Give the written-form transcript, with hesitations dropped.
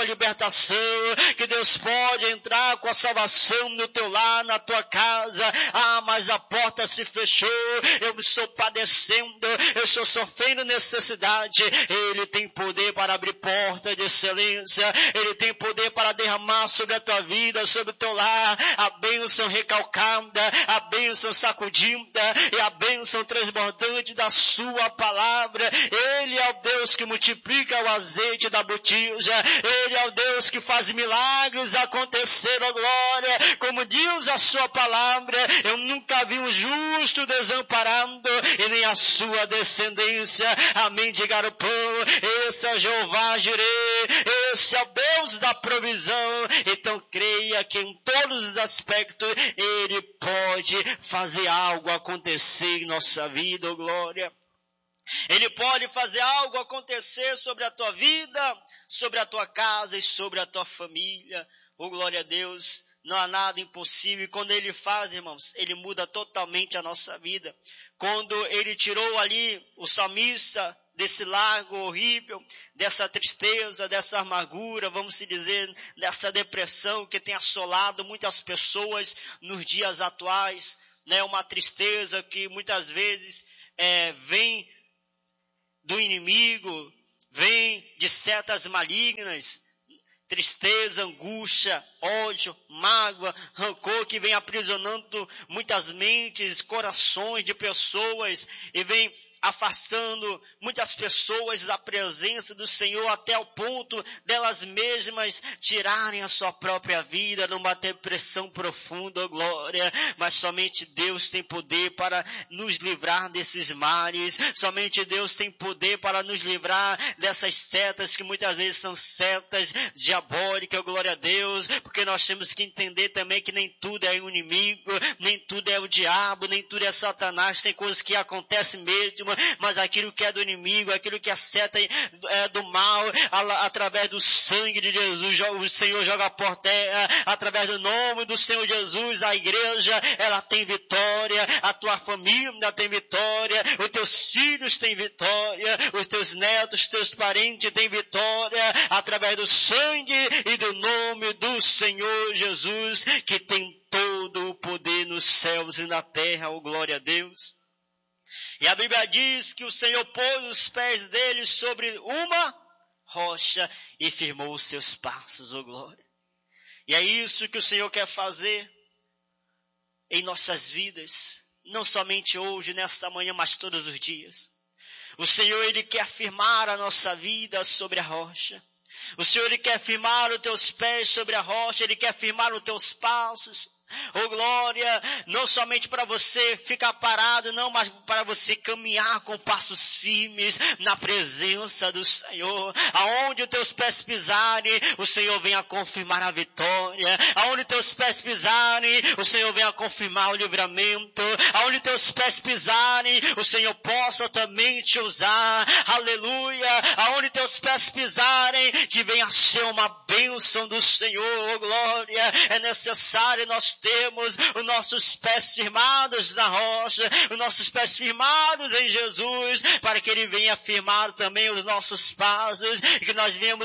libertação, que Deus pode entrar com a salvação no teu lar, na tua casa. Mas a porta se fechou, eu estou padecendo, eu estou sofrendo necessidade. Ele tem poder para abrir portas de excelência, Ele tem poder para derramar sobre a tua vida, sobre o teu lar, a bênção recalcada, a bênção sacudida e a bênção transbordante da sua palavra. Ele é o Deus que multiplica o azeite da botija, Ele é o Deus que faz milagres acontecer, ó glória. Como diz a sua palavra, eu nunca vi um justo desamparado e nem a sua descendência a mendigar o pão. Esse é Jeová Jireh, esse é o Deus da provisão. Então creia que em todos os aspectos Ele pode fazer algo acontecer em nossa vida, ó glória. Ele pode fazer algo acontecer sobre a tua vida, sobre a tua casa e sobre a tua família. Oh, glória a Deus, não há nada impossível. E quando Ele faz, irmãos, Ele muda totalmente a nossa vida. Quando Ele tirou ali o salmista desse lago horrível, dessa tristeza, dessa amargura, vamos se dizer, dessa depressão que tem assolado muitas pessoas nos dias atuais, né? Uma tristeza que muitas vezes vem do inimigo, vem de setas malignas, tristeza, angústia, ódio, mágoa, rancor que vem aprisionando muitas mentes, corações de pessoas e vem afastando muitas pessoas da presença do Senhor até o ponto delas mesmas tirarem a sua própria vida numa depressão profunda, oh glória. Mas somente Deus tem poder para nos livrar desses males, somente Deus tem poder para nos livrar dessas setas que muitas vezes são setas diabólicas, oh glória a Deus, porque nós temos que entender também que nem tudo é o inimigo, nem tudo é o diabo, nem tudo é Satanás, tem coisas que acontecem mesmo, mas aquilo que é do inimigo, aquilo que é seta do mal, através do sangue de Jesus, o Senhor joga por terra, através do nome do Senhor Jesus, a igreja, ela tem vitória, a tua família tem vitória, os teus filhos têm vitória, os teus netos, os teus parentes têm vitória, através do sangue e do nome do Senhor Jesus, que tem todo o poder nos céus e na terra, oh glória a Deus. E a Bíblia diz que o Senhor pôs os pés dele sobre uma rocha e firmou os seus passos, oh glória. E é isso que o Senhor quer fazer em nossas vidas, não somente hoje, nesta manhã, mas todos os dias. O Senhor, Ele quer firmar a nossa vida sobre a rocha. O Senhor, Ele quer firmar os teus pés sobre a rocha, Ele quer firmar os teus passos. Oh glória, não somente para você ficar parado, não, mas para você caminhar com passos firmes na presença do Senhor. Aonde os teus pés pisarem, o Senhor venha confirmar a vitória. Aonde os teus pés pisarem, o Senhor venha confirmar o livramento. Aonde os teus pés pisarem, o Senhor possa também te usar. Aleluia. Aonde os teus pés pisarem, que venha ser uma bênção do Senhor. Oh glória, é necessário nós temos os nossos pés firmados na rocha, os nossos pés firmados em Jesus, para que Ele venha firmar também os nossos passos, e que nós venhamos